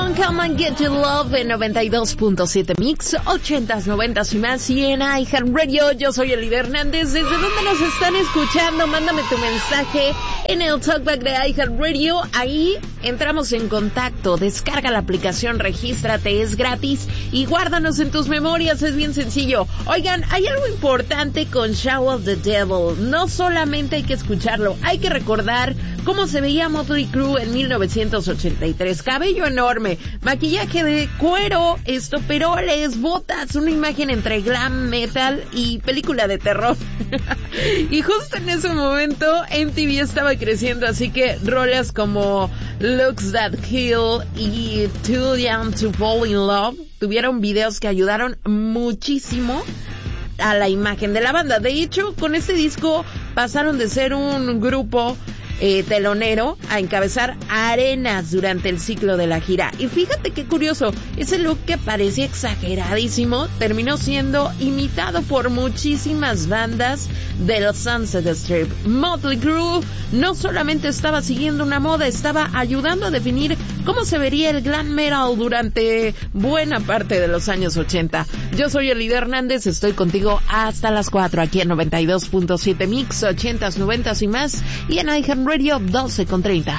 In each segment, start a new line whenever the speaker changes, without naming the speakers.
con Come and Get Your Love en 92.7 Mix, 80s, 90s y más, y en iHeartRadio. Yo soy Eli Hernández. ¿Desde dónde nos están escuchando? Mándame tu mensaje en el Talkback de iHeartRadio. Ahí entramos en contacto. Descarga la aplicación, regístrate, es gratis y guárdanos en tus memorias, es bien sencillo. Oigan, hay algo importante con Show of the Devil. No solamente hay que escucharlo, hay que recordar cómo se veía Mötley Crüe en 1983. Cabello enorme, maquillaje de cuero, estoperoles, botas, una imagen entre glam metal y película de terror. Y justo en ese momento MTV estaba creciendo, así que rolas como Looks That Kill y Too Young to Fall in Love tuvieron videos que ayudaron muchísimo a la imagen de la banda. De hecho, con este disco pasaron de ser un grupo telonero a encabezar arenas durante el ciclo de la gira. Y fíjate qué curioso, ese look que parecía exageradísimo terminó siendo imitado por muchísimas bandas del Sunset Strip. Mötley Crüe no solamente estaba siguiendo una moda, estaba ayudando a definir cómo se vería el glam metal durante buena parte de los años 80. Yo soy Eli Hernández, estoy contigo hasta las 4 aquí en 92.7 Mix, 80s, 90s y más, y en iHeartRadio 12:30.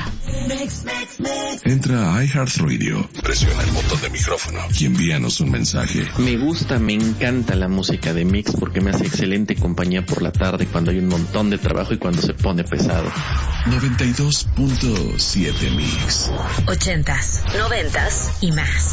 Entra a iHeartRadio, presiona el botón de micrófono y envíanos un mensaje.
Me encanta la música de Mix porque me hace excelente compañía por la tarde cuando hay un montón de trabajo y cuando se pone pesado.
92.7 Mix.
80s, 90s y más.